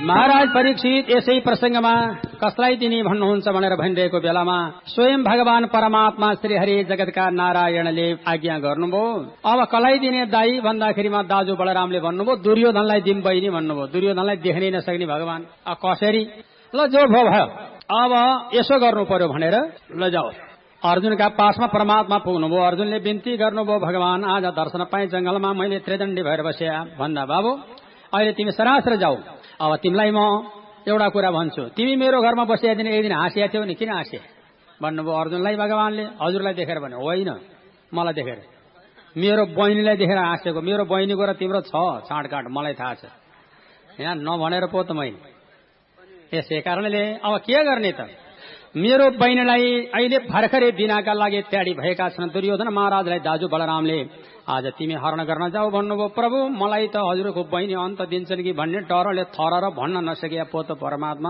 महाराज परीक्षित यसै प्रसंगमा कसलाई दिने भन्नुहुन्छ भनेर भनिरहेको बेलामा स्वयं भगवान परमात्मा श्री हरि जगतका नारायणले आज्ञा गर्नुभयो। अब कसलाई दिने दाई भन्दाखेरिमा दाजु बलरामले भन्नुभयो दुर्योधनलाई दिम बहिनी भन्नुभयो। दुर्योधनलाई देख्नै नसक्ने भगवान कसरी ल जो भयो अब यसो गर्नु पर्यो भनेर ल जाओ अर्जुनका पासमा परमात्मा पुग्नुभयो। अर्जुनले बिन्ती गर्नुभयो भगवान आज दर्शन पाए जंगलमा मैले त्रिदण्डी भएर बसे भन्दा बाबु अहिले तिमी सरासर जाऊ। अब तिमीलाई म एउटा कुरा भन्छु तिमी मेरो घरमा बसिया दिन एक दिन हाँसिया थियौ नि किन हाँसे भन्नुभयो अर्जुनलाई भगवानले। हजुरलाई देखेर भने होइन मलाई देखेर मेरो बहिनीलाई देखेर हाँसेको। मेरो बहिनीको र तिम्रो छ छाँडकाँड मलाई थाहा छ यहाँ नभनेर पो त मैले यसै कारणले अब के गर्ने त मेरो बहिनीलाई अहिले भर्खरै दिनका लागि तयारी भएका छन् दुर्योधन महाराजलाई दाजु बलरामले आज तिमी हरण गर्न जाऊ भन्नुभयो। प्रभु मलाई त हजुरको बहिनी अन्त दिन्छन् कि भन्ने डरले थरर भन्न नसके पो त परमात्मा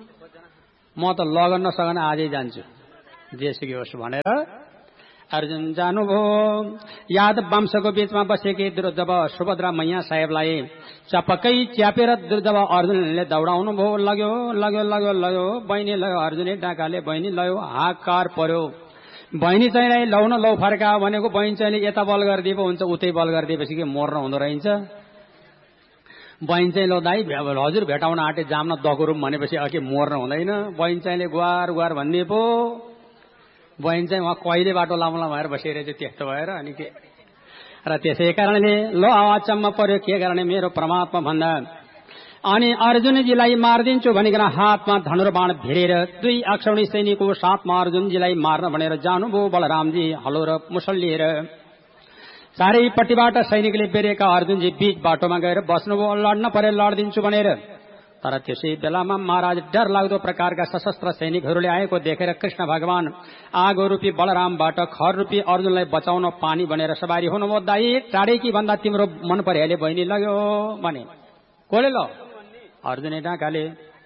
म त लगन नसकन आजै जान्छु जेसुकै होस् भनेर अर्जुन जानुभयो। यादव वंशको बीचमा बसेकी जब सुभद्रा मैया साहेबलाई चपक्कै च्यापेर जब अर्जुनले दौडाउनु भयो लग्यो लग्यो लग्यो लग्यो बहिनी लग्यो अर्जुनले डाकाले बहिनी लग्यो हाकार पर्यो। बहिनी चाहिँ लौ न लौ फर्का भनेको बहिनी चाहिँ यता बल गरिदिएको हुन्छ उतै बल गरिदिएपछि के मर्न हुँदो रहेछ। बहिनी चाहिँ लौ दाई हजुर भेटाउन आँटे जाम्न दगुरुम भनेपछि अघि मर्न हुँदैन। बहिनी चाहिँ गुहार गुहार भन्ने पो बहिनी चाहिँ उहाँ कहिले बाटो लाउँला भएर बसिरहेछ त्यस्तो भएर अनि के र त्यसै कारणले लो अचम्म पर्यो के गर्ने मेरो परमात्मा भन्दा अनि अर्जुनजीलाई मारिदिन्छु भनिकन हातमा धनुर्बाण भिरेर 2 अक्षौणी सैनिकको साथमा अर्जुनजीलाई मार्न भनेर जानुभयो बलरामजी हलो र मुसल लिएर। चारैपट्टिबाट सैनिकले बेरेका अर्जुनजी बीच बाटोमा गएर बस्नुभयो लड्न परे लड्दिन्छु भनेर। तर त्यसै बेलामा महाराज डर लाग्दो प्रकारका सशस्त्र सैनिकहरूले आएको देखेर कृष्ण भगवान आगो रूपी बलरामबाट खर रूपी अर्जुनलाई बचाउन पानी बनेर सवारी हुनुभयो। दाई टाढे कि भन्दा तिम्रो मन परिहाले बहिनी लग्यो भने कोले ल अर्जुनले डाकाले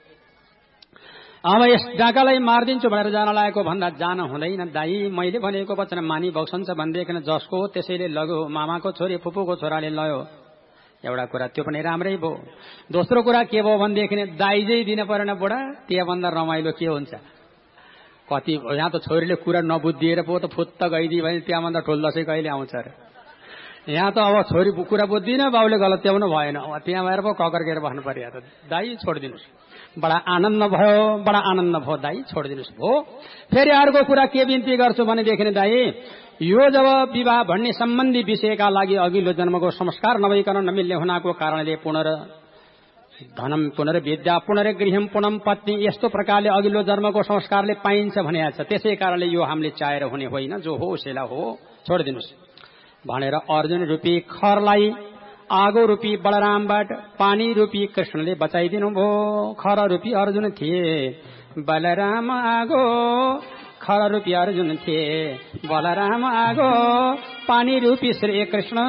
अब यस डाकालाई मारिदिन्छु भनेर जान लागेको भन्दा जान हुँदैन दाई मैले भनेको वचन मानी बक्सन्छ भन्देखि जसको त्यसैले लग्यो मामाको छोरी फुपूको छोराले लग्यो एउटा कुरा त्यो पनि राम्रै भयो। दोस्रो कुरा के भयो भनेदेखि दाइजै दिन परेन बुढा त्यहाँभन्दा रमाइलो के हुन्छ। कति यहाँ त छोरीले कुरा नबुझिएर पो त फुत्त गइदियो भने त्यहाँभन्दा ठुलो दसैँ कहिले आउँछ र। यहाँ त अब छोरी कुरा बुझ्दिन बाउले गलत्याउनु भएन त्यहाँ भएर पो ककर्केर बस्नु पर्यो त दाई छोडिदिनुहोस्। बडा आनन्द भयो दाई छोडिदिनुहोस् भयो। फेरि अर्को कुरा के बिन्ती गर्छु भनेदेखि दाई यो जब विवाह भन्ने सम्बन्धी विषयका लागि अघिल्लो जन्मको संस्कार नभइकन नमिल्ने हुनाको कारणले पुनर्धनम पुनर्विद्या पुनर्गृहम पुनम पत्नी यस्तो प्रकारले अघिल्लो जन्मको संस्कारले पाइन्छ भनेको छ। त्यसै कारणले यो हामीले चाहेर हुने होइन जो हो सेला हो छोडिदिनुहोस् भनेर अर्जुन रूपी खरलाई आगो रूपी बलरामबाट पानी रूपी कृष्णले बचाइदिनु भयो। खर रूपी अर्जुन थिए बलराम आगो खर रूपी अर्जुन थिए बलराम आगो पानी रूपी श्री कृष्ण